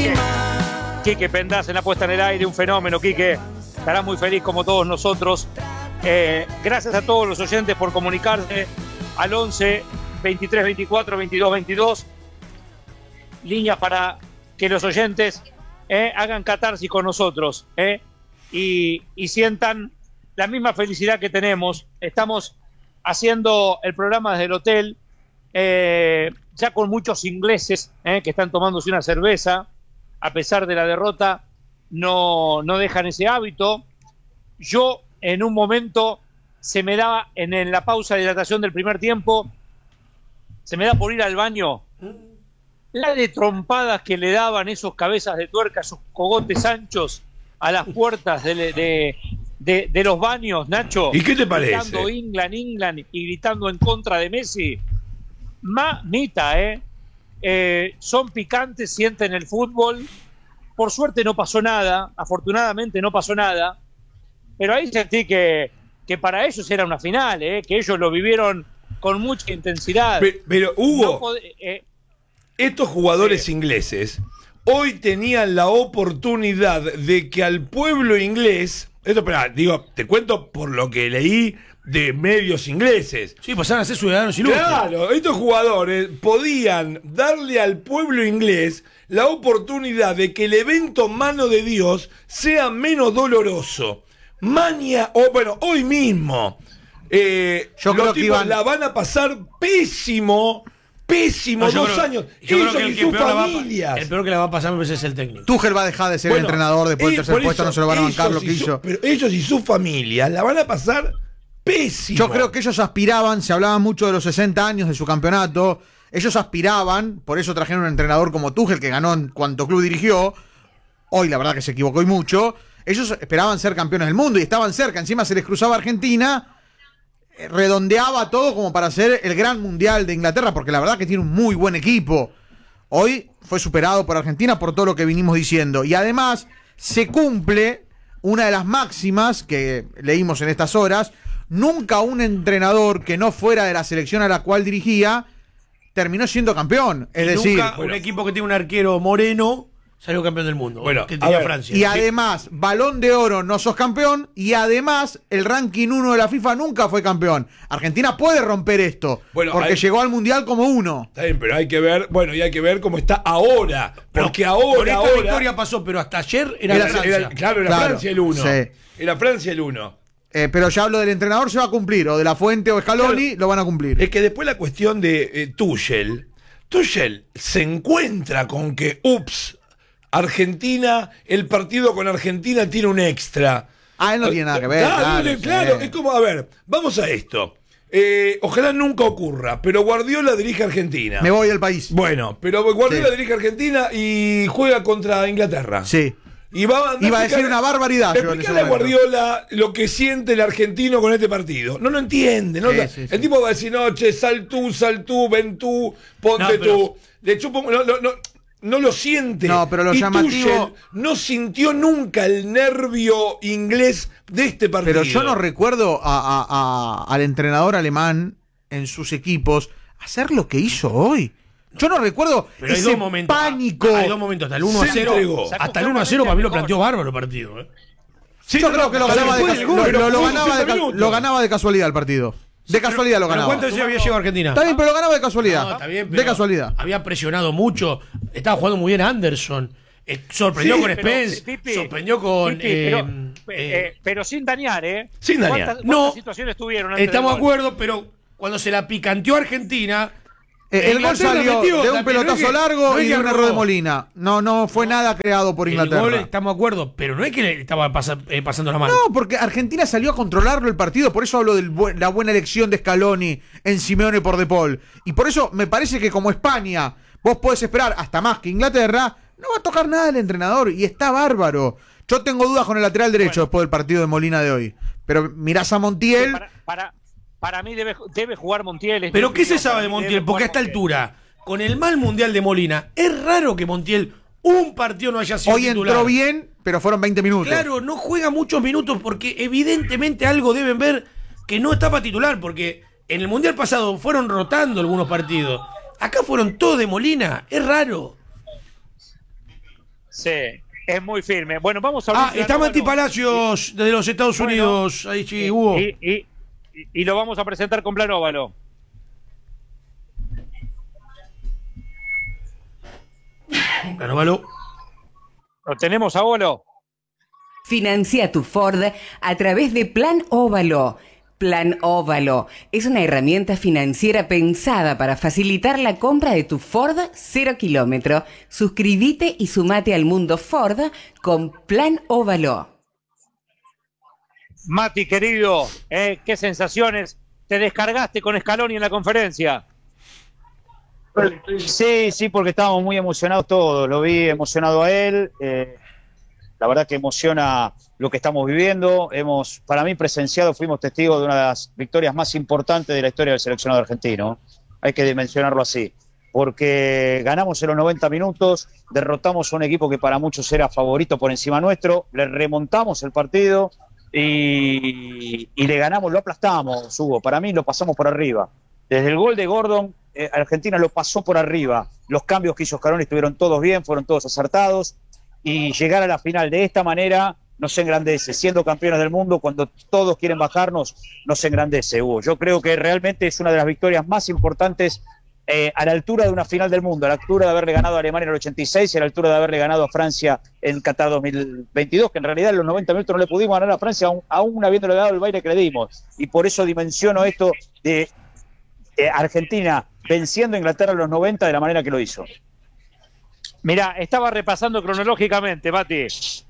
Quique Pendaz en la puesta en el aire, un fenómeno, Quique. Estará muy feliz como todos nosotros. Gracias a todos los oyentes por comunicarse al 11 23 24 22 22. Líneas para que los oyentes hagan catarsis con nosotros y sientan la misma felicidad que tenemos. Estamos haciendo el programa desde el hotel, ya con muchos ingleses que están tomándose una cerveza. A pesar de la derrota, no dejan ese hábito. Yo, en un momento, se me da, en la pausa de hidratación del primer tiempo, se me da por ir al baño. La de trompadas que le daban esos cabezas de tuerca, esos cogotes anchos a las puertas de los baños, Nacho. ¿Y qué te parece? Gritando England y gritando en contra de Messi. Mamita, son picantes, sienten el fútbol. Por suerte no pasó nada, afortunadamente no pasó nada, pero ahí sentí que para ellos era una final, que ellos lo vivieron con mucha intensidad. Pero Hugo, estos jugadores ingleses hoy tenían la oportunidad de que al pueblo inglés, te cuento por lo que leí de medios ingleses. Sí, pasaron a ser ciudadanos ilustres. Claro, estos jugadores podían darle al pueblo inglés la oportunidad de que el evento Mano de Dios sea menos doloroso. Hoy mismo. Yo creo que la van a pasar pésimo, 2 años. Ellos y sus familias. El peor que la va a pasar me parece es el técnico. Tuchel va a dejar de ser el entrenador después del tercer puesto, no se lo van a bancar lo que hizo. Pero ellos y sus familias la van a pasar pésimo. Yo creo que ellos aspiraban, se hablaba mucho de los 60 años de su campeonato, ellos aspiraban, por eso trajeron un entrenador como Tuchel que ganó en cuanto club dirigió. Hoy la verdad que se equivocó y mucho. Ellos esperaban ser campeones del mundo y estaban cerca, encima se les cruzaba Argentina, redondeaba todo como para ser el gran mundial de Inglaterra, porque la verdad que tiene un muy buen equipo. Hoy fue superado por Argentina por todo lo que vinimos diciendo, y además se cumple una de las máximas que leímos en estas horas: nunca un entrenador que no fuera de la selección a la cual dirigía terminó siendo campeón. Es decir, nunca un equipo que tiene un arquero moreno salió campeón del mundo. Bueno, que tenía Francia. Y además, Balón de Oro no sos campeón, y además el ranking 1 de la FIFA nunca fue campeón. Argentina puede romper esto, porque llegó al Mundial como 1. Está bien, pero hay que ver, y hay que ver cómo está ahora. Porque ahora victoria pasó, pero hasta ayer era Francia. Claro, Francia el 1. Sí. Era Francia el 1. Pero ya hablo del entrenador, se va a cumplir, o de La Fuente o Scaloni, lo van a cumplir. Es que después la cuestión de Tuchel se encuentra con que, Argentina, el partido con Argentina tiene un extra. Él no tiene nada que ver. Claro, es como, a ver, vamos a esto. Ojalá nunca ocurra, pero Guardiola dirige a Argentina. Me voy del país. Bueno, pero Guardiola dirige a Argentina y juega contra Inglaterra. Sí. Iba a decir una barbaridad. Explícale a Guardiola lo que siente el argentino con este partido. No lo entiende. El tipo va a decir, sal tú, ven tú, ponte tú. De hecho, no lo siente. No, pero lo llamativo... Tuchel no sintió nunca el nervio inglés de este partido. Pero yo no recuerdo al entrenador alemán en sus equipos hacer lo que hizo hoy. Yo no recuerdo ese pánico. Hay 2 momentos, hasta el 1-0. Hasta el 1-0 para mí lo planteó bárbaro el partido. Sí, yo creo que lo ganaba de casualidad el partido. De casualidad lo ganaba. ¿Cuánto decía había llegado a Argentina? Está bien, pero lo ganaba de casualidad. No, está bien, de casualidad. Había presionado mucho. Estaba jugando muy bien Anderson. Sorprendió con Spence. Sorprendió con... pero sin dañar, Sin dañar. ¿Cuántas situaciones tuvieron? Estamos de acuerdo, pero cuando se la picanteó Argentina... El gol salió de un pelotazo largo y de un error de Molina. No fue nada creado por Inglaterra. El gol, estamos de acuerdo, pero no es que le estaba pasando la mano. No, porque Argentina salió a controlarlo el partido. Por eso hablo de la buena elección de Scaloni en Simeone por De Paul. Y por eso me parece que como España vos podés esperar hasta más que Inglaterra, no va a tocar nada el entrenador. Y está bárbaro. Yo tengo dudas con el lateral derecho después del partido de Molina de hoy. Pero mirás a Montiel... Para mí debe jugar Montiel. ¿Pero qué se sabe de Montiel? Porque a esta altura, con el mal mundial de Molina, es raro que Montiel un partido no haya sido titular. Hoy entró bien, pero fueron 20 minutos. Claro, no juega muchos minutos porque evidentemente algo deben ver que no está para titular, porque en el mundial pasado fueron rotando algunos partidos. Acá fueron todos de Molina, es raro. Sí, es muy firme. Bueno, vamos a hablar. Está Mati Palacios de los Estados Unidos. Ahí sí, Hugo. Y lo vamos a presentar con Plan Óvalo. Plan Óvalo. ¿Lo tenemos a Óvalo? Financia tu Ford a través de Plan Óvalo. Plan Óvalo es una herramienta financiera pensada para facilitar la compra de tu Ford 0 kilómetro. Suscríbete y sumate al mundo Ford con Plan Óvalo. Mati, querido, ¿qué sensaciones te descargaste con Scaloni en la conferencia? Sí, porque estábamos muy emocionados todos. Lo vi emocionado a él. La verdad que emociona lo que estamos viviendo. Hemos, para mí, presenciado, fuimos testigos de una de las victorias más importantes de la historia del seleccionado argentino. Hay que dimensionarlo así. Porque ganamos en los 90 minutos, derrotamos a un equipo que para muchos era favorito por encima nuestro, le remontamos el partido y le ganamos, lo aplastamos, Hugo. Para mí lo pasamos por arriba. Desde el gol de Gordon, Argentina lo pasó por arriba. Los cambios que hizo Scaloni estuvieron todos bien, fueron todos acertados. Y llegar a la final de esta manera nos engrandece. Siendo campeones del mundo, cuando todos quieren bajarnos, nos engrandece, Hugo. Yo creo que realmente es una de las victorias más importantes a la altura de una final del mundo, a la altura de haberle ganado a Alemania en el 86 y a la altura de haberle ganado a Francia en Qatar 2022, que en realidad en los 90 minutos no le pudimos ganar a Francia, aún habiéndole dado el baile que le dimos. Y por eso dimensiono esto de Argentina venciendo a Inglaterra en los 90 de la manera que lo hizo. Mirá, estaba repasando cronológicamente, Mati.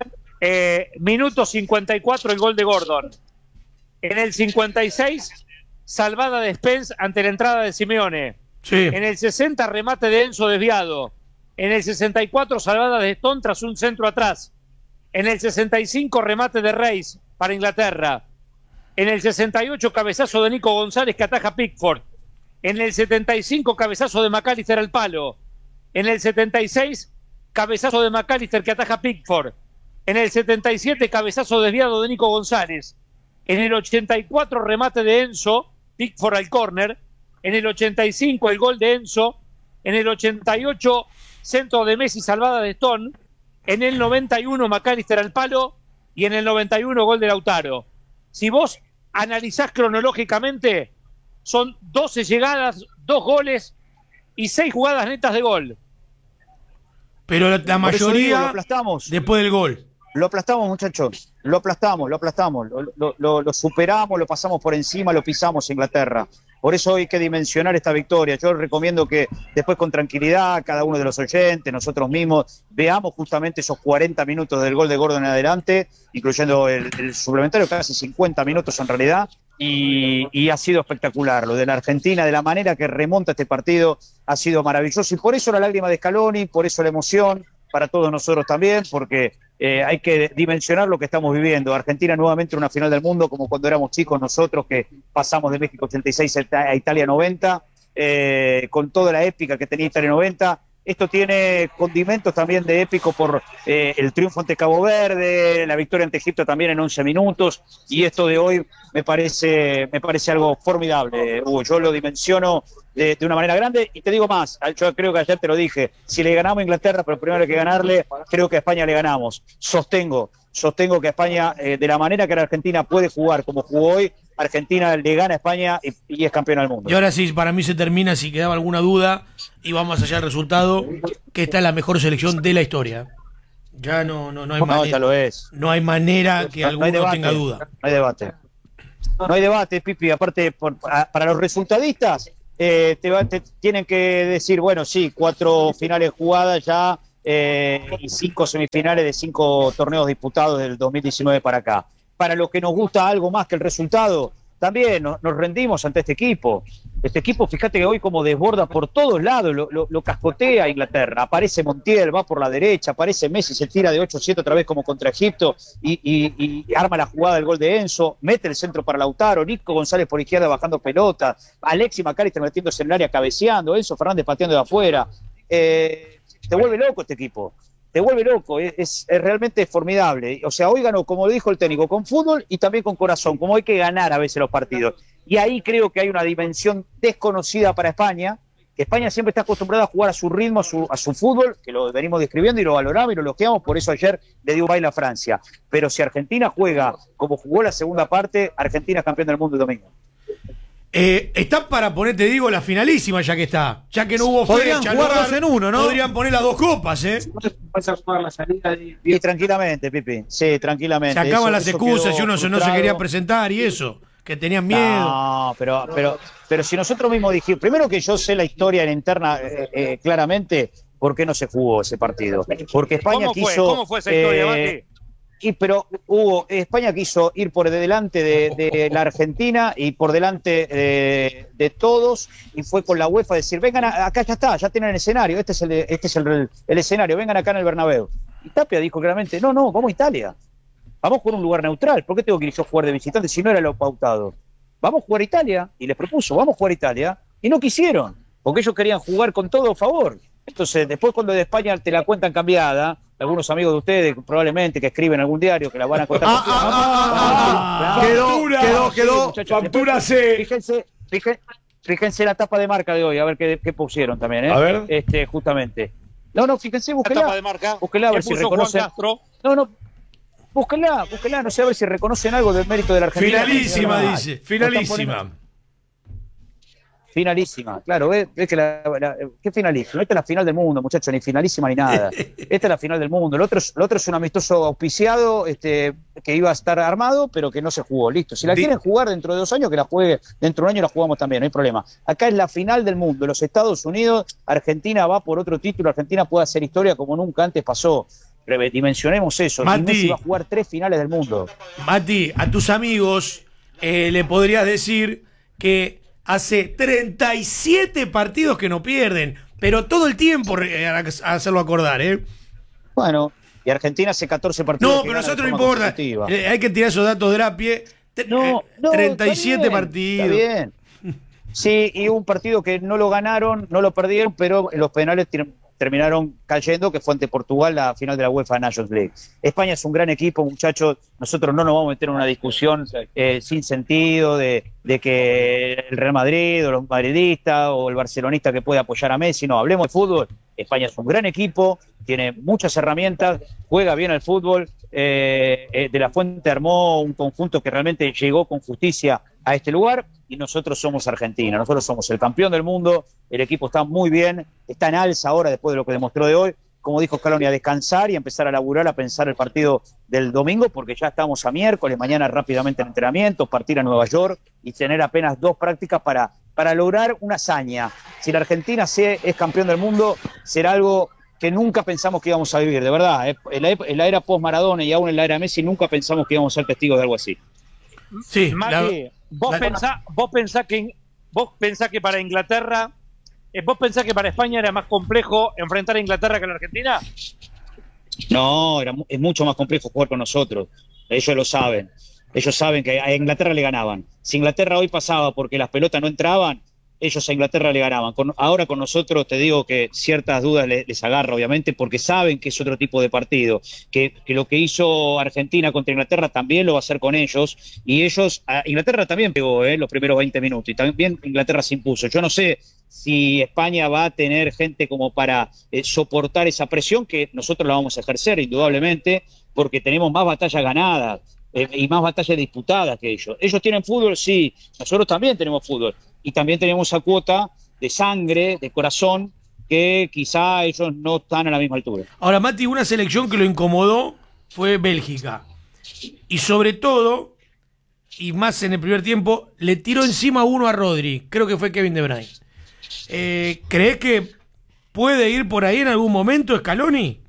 Minuto 54, el gol de Gordon. En el 56, salvada de Spence ante la entrada de Simeone. Sí. En el 60, remate de Enzo desviado. En el 64, salvada de Stone tras un centro atrás. En el 65, remate de Reis para Inglaterra. En el 68, cabezazo de Nico González que ataja a Pickford. En el 75, cabezazo de McAllister al palo. En el 76, cabezazo de McAllister que ataja a Pickford. En el 77, cabezazo desviado de Nico González. En el 84, remate de Enzo, Pickford al córner. En el 85, el gol de Enzo. En el 88, centro de Messi, salvada de Stone. En el 91, McAllister al palo. Y en el 91, gol de Lautaro. Si vos analizás cronológicamente, son 12 llegadas, 2 goles y 6 jugadas netas de gol. Pero la mayoría lo aplastamos. Después del gol. Lo aplastamos, muchachos. Lo aplastamos. Lo superamos, lo pasamos por encima, lo pisamos a Inglaterra. Por eso hay que dimensionar esta victoria. Yo recomiendo que después con tranquilidad, cada uno de los oyentes, nosotros mismos, veamos justamente esos 40 minutos del gol de Gordon en adelante, incluyendo el suplementario, casi 50 minutos en realidad, y ha sido espectacular. Lo de la Argentina, de la manera que remonta este partido, ha sido maravilloso. Y por eso la lágrima de Scaloni, por eso la emoción, para todos nosotros también, porque hay que dimensionar lo que estamos viviendo. Argentina nuevamente en una final del mundo, como cuando éramos chicos nosotros, que pasamos de México 86 a Italia 90, con toda la épica que tenía Italia 90. Esto tiene condimentos también de épico por el triunfo ante Cabo Verde, la victoria ante Egipto también en 11 minutos, y esto de hoy me parece algo formidable, Hugo. Yo lo dimensiono de una manera grande, y te digo más, yo creo que ayer te lo dije, si le ganamos a Inglaterra, pero primero hay que ganarle, creo que a España le ganamos. Sostengo que a España, de la manera que la Argentina puede jugar como jugó hoy, Argentina le gana a España y es campeona del mundo. Y ahora sí, para mí se termina, si quedaba alguna duda, y vamos allá al resultado, que esta es la mejor selección de la historia. Ya no hay manera. Ya lo es. No hay manera que alguno tenga duda. No hay debate, Pipi. Aparte, para los resultadistas, tienen que decir, bueno, sí, 4 finales jugadas ya y 5 semifinales de 5 torneos disputados del 2019 para acá. Para los que nos gusta algo más que el resultado, también nos rendimos ante este equipo. Este equipo, fíjate que hoy como desborda por todos lados, lo cascotea a Inglaterra. Aparece Montiel, va por la derecha, aparece Messi, se tira de 8-7 otra vez como contra Egipto y arma la jugada del gol de Enzo, mete el centro para Lautaro, Nico González por izquierda bajando pelota, Alexis McAllister metiéndose en el área cabeceando, Enzo Fernández pateando de afuera. Te vuelve loco este equipo. Te vuelve loco, es realmente formidable. O sea, hoy ganó, como dijo el técnico, con fútbol y también con corazón, como hay que ganar a veces los partidos. Y ahí creo que hay una dimensión desconocida para España, que España siempre está acostumbrada a jugar a su ritmo, a su fútbol, que lo venimos describiendo y lo valoramos y lo elogiamos, por eso ayer le dio un baile a Francia. Pero si Argentina juega como jugó la segunda parte, Argentina es campeón del mundo el domingo. Está para poner, te digo, la finalísima ya que está. Ya que no hubo Podrían fecha. jugar dos en uno, ¿no? Podrían poner las dos copas, ¿eh? Y tranquilamente, Pipi. Sí, tranquilamente. Se acaban Eso- las eso excusas quedó y uno no se frustrado. quería presentar y eso. Que tenían miedo. No, pero si nosotros mismos dijimos, primero que yo sé la historia en interna claramente, ¿por qué no se jugó ese partido? Porque España quiso. ¿Cómo fue esa historia, Mati? Pero España quiso ir por delante de la Argentina y por delante de todos, y fue con la UEFA a decir, vengan acá, ya está, ya tienen el escenario, este es el escenario, vengan acá en el Bernabéu. Y Tapia dijo claramente, no, vamos a Italia, vamos por un lugar neutral, ¿por qué tengo que ir yo a jugar de visitante si no era lo pautado? Vamos a jugar a Italia, y les propuso, vamos a jugar a Italia, y no quisieron, porque ellos querían jugar con todo a favor. Entonces, después cuando de España te la cuentan cambiada, algunos amigos de ustedes probablemente que escriben algún diario que la van a contar. Quedó. Muchachos, Factura después, C. Fíjense la tapa de marca de hoy, a ver qué pusieron también, ¿eh? A ver. Justamente. No, fíjense, La búsquenla. tapa de marca. Búsquenla a ver que si puso Juan reconocen. Castro. No, búsquenla, no sé, a ver si reconocen algo del mérito de la Argentina. Finalísima, No, dice. Finalísima. Finalísima, claro, ves que ¿qué finalísima? Esta es la final del mundo, muchachos, ni finalísima ni nada. Esta es la final del mundo. El otro es un amistoso auspiciado, que iba a estar armado, pero que no se jugó. Listo. Si la quieren jugar dentro de 2 años, que la juegue dentro de un año, la jugamos también, no hay problema. Acá es la final del mundo. Los Estados Unidos, Argentina va por otro título, Argentina puede hacer historia como nunca antes pasó. Dimensionemos eso. Mati. Y Messi va a jugar 3 finales del mundo. Mati, a tus amigos le podrías decir que hace 37 partidos que no pierden, pero todo el tiempo a hacerlo acordar, ¿eh? Bueno, y Argentina hace 14 partidos. No, que pero gana nosotros de no forma importa. consecutiva. Hay que tirar esos datos de la pie. 37 partidos. Está bien. Sí, y un partido que no lo ganaron, no lo perdieron, pero en los penales terminaron cayendo, que fue ante Portugal la final de la UEFA Nations League. España es un gran equipo, muchachos. Nosotros no nos vamos a meter en una discusión sin sentido de que el Real Madrid o los madridistas o el barcelonista que puede apoyar a Messi. No, hablemos de fútbol. España es un gran equipo, tiene muchas herramientas, juega bien al fútbol. De la Fuente armó un conjunto que realmente llegó con justicia a este lugar, y nosotros somos Argentina, nosotros somos el campeón del mundo, el equipo está muy bien, está en alza ahora después de lo que demostró de hoy, como dijo Scaloni, a descansar y empezar a laburar, a pensar el partido del domingo, porque ya estamos a miércoles, mañana rápidamente en entrenamiento, partir a Nueva York y tener apenas 2 prácticas para lograr una hazaña. Si la Argentina es campeón del mundo, será algo que nunca pensamos que íbamos a vivir, de verdad. En la era post-Maradona y aún en la era Messi nunca pensamos que íbamos a ser testigos de algo así. Sí, Mati, vos pensás que para Inglaterra, vos pensás que para España era más complejo enfrentar a Inglaterra que a la Argentina. No, es mucho más complejo jugar con nosotros. Ellos lo saben. Ellos saben que a Inglaterra le ganaban. Si Inglaterra hoy pasaba porque las pelotas no entraban, ellos a Inglaterra le ganaban. Ahora con nosotros te digo que ciertas dudas les agarra, obviamente, porque saben que es otro tipo de partido, que lo que hizo Argentina contra Inglaterra también lo va a hacer con ellos, y Inglaterra también pegó los primeros 20 minutos, y también Inglaterra se impuso. Yo no sé si España va a tener gente como para soportar esa presión, que nosotros la vamos a ejercer indudablemente, porque tenemos más batallas ganadas y más batallas disputadas que ellos. Ellos tienen fútbol, sí, nosotros también tenemos fútbol. Y también tenemos esa cuota de sangre, de corazón, que quizá ellos no están a la misma altura. Ahora, Mati, una selección que lo incomodó fue Bélgica. Y sobre todo, y más en el primer tiempo, le tiró encima uno a Rodri. Creo que fue Kevin De Bruyne. ¿Crees que puede ir por ahí en algún momento Scaloni?